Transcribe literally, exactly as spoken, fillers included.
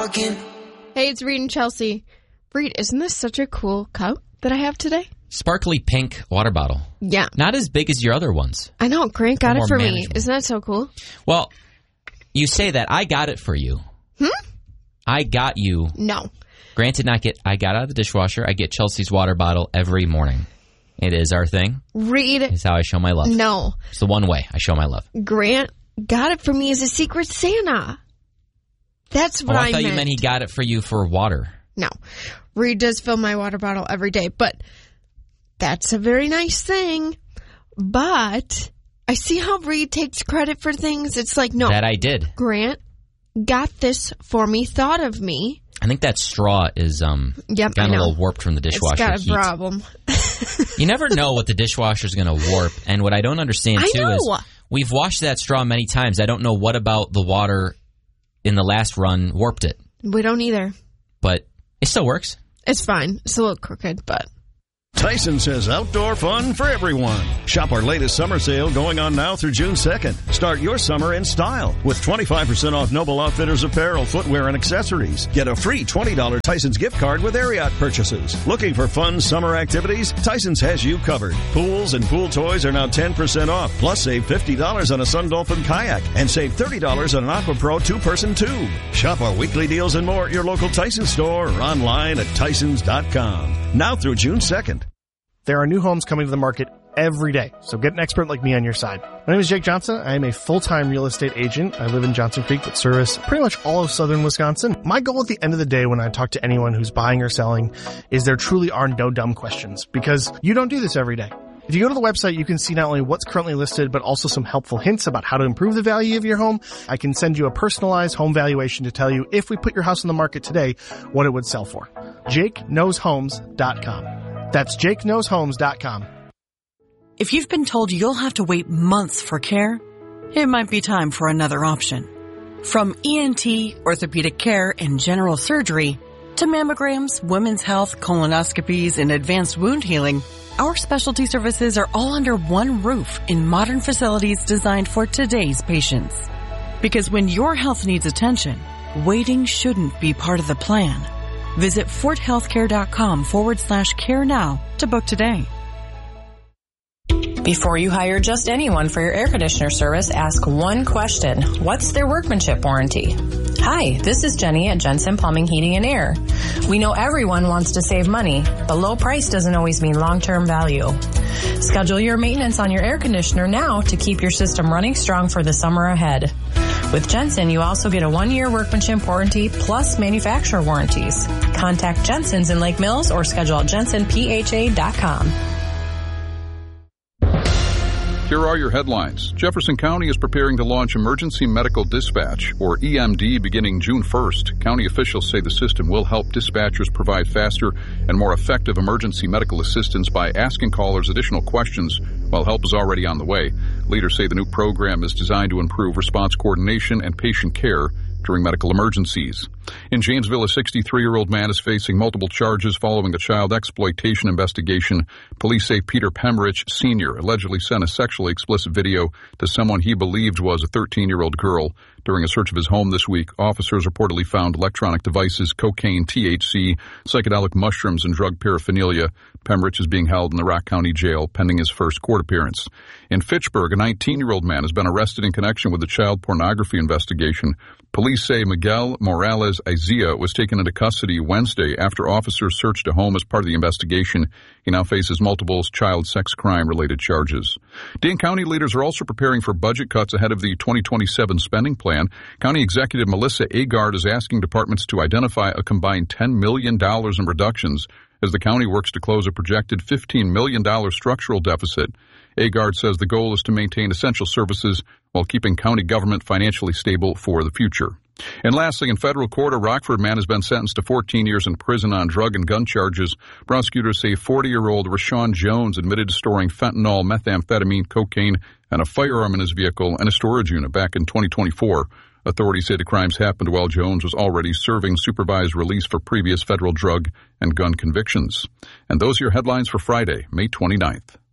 talking. Hey, it's Reed and Chelsea. Reed, isn't this such a cool cup that I have today? Sparkly pink water bottle. Yeah. Not as big as your other ones. I know. Grant got They're it for more me. manageable. Isn't that so cool? Well, you say that. I got it for you. Hmm? I got you. No. Grant did not get... I got out of the dishwasher. I get Chelsea's water bottle every morning. It is our thing. Reed. It's how I show my love. No. It's the one way I show my love. Grant got it for me as a secret Santa. That's what oh, I, I thought meant. you meant he got it for you for water. No. Reed does fill my water bottle every day, but that's a very nice thing. But I see how Reed takes credit for things. It's like, no. That I did. Grant got this for me, thought of me. I think that straw is um Yep, gotten I know. a little warped from the dishwasher It's got a heat. problem. You never know what the dishwasher's going to warp. And what I don't understand, I too, know. is we've washed that straw many times. I don't know what about the water in the last run warped it. We don't either. But it still works. It's fine. It's a little crooked, but... Tyson says outdoor fun for everyone. Shop our latest summer sale going on now through June second. Start your summer in style with twenty-five percent off Noble Outfitters apparel, footwear, and accessories. Get a free twenty dollars Tyson's gift card with Ariat purchases. Looking for fun summer activities? Tyson's has you covered. Pools and pool toys are now ten percent off. Plus, save fifty dollars on a Sun Dolphin kayak and save thirty dollars on an Aqua Pro two-person tube. Shop our weekly deals and more at your local Tyson store or online at tysons dot com. Now through June second. There are new homes coming to the market every day, so get an expert like me on your side. My name is Jake Johnson. I am a full-time real estate agent. I live in Johnson Creek, but service pretty much all of southern Wisconsin. My goal at the end of the day when I talk to anyone who's buying or selling is there truly are no dumb questions, because you don't do this every day. If you go to the website, you can see not only what's currently listed, but also some helpful hints about how to improve the value of your home. I can send you a personalized home valuation to tell you if we put your house on the market today, what it would sell for. jake knows homes dot com. That's jake knows homes dot com. If you've been told you'll have to wait months for care, it might be time for another option. From E N T, orthopedic care, and general surgery, to mammograms, women's health, colonoscopies, and advanced wound healing, our specialty services are all under one roof in modern facilities designed for today's patients. Because when your health needs attention, waiting shouldn't be part of the plan. Visit forthealthcare.com forward slash care now to book today. Before you hire just anyone for your air conditioner service, ask one question. What's their workmanship warranty? Hi, this is Jenny at Jensen Plumbing, Heating, and Air. We know everyone wants to save money, but low price doesn't always mean long-term value. Schedule your maintenance on your air conditioner now to keep your system running strong for the summer ahead. With Jensen, you also get a one-year workmanship warranty plus manufacturer warranties. Contact Jensen's in Lake Mills or schedule at jensen p h a dot com. Here are your headlines. Jefferson County is preparing to launch Emergency Medical Dispatch, or E M D, beginning June first. County officials say the system will help dispatchers provide faster and more effective emergency medical assistance by asking callers additional questions while help is already on the way. Leaders say the new program is designed to improve response coordination and patient care during medical emergencies. In Janesville, a sixty-three-year-old man is facing multiple charges following a child exploitation investigation. Police say Peter Pemrich, Senior, allegedly sent a sexually explicit video to someone he believed was a thirteen-year-old girl. During a search of his home this week, officers reportedly found electronic devices, cocaine, T H C, psychedelic mushrooms, and drug paraphernalia. Pemrich is being held in the Rock County Jail pending his first court appearance. In Fitchburg, a nineteen-year-old man has been arrested in connection with the child pornography investigation. Police say Miguel Morales Izia was taken into custody Wednesday after officers searched a home as part of the investigation. He now faces multiple child sex crime-related charges. Dane County leaders are also preparing for budget cuts ahead of the twenty twenty-seven spending plan. County Executive Melissa Agard is asking departments to identify a combined ten million dollars in reductions as the county works to close a projected fifteen million dollars structural deficit. Agard says the goal is to maintain essential services while keeping county government financially stable for the future. And lastly, in federal court, a Rockford man has been sentenced to fourteen years in prison on drug and gun charges. Prosecutors say forty-year-old Rashawn Jones admitted to storing fentanyl, methamphetamine, cocaine, and a firearm in his vehicle and a storage unit back in twenty twenty-four. Authorities say the crimes happened while Jones was already serving supervised release for previous federal drug and gun convictions. And those are your headlines for Friday, May twenty-ninth.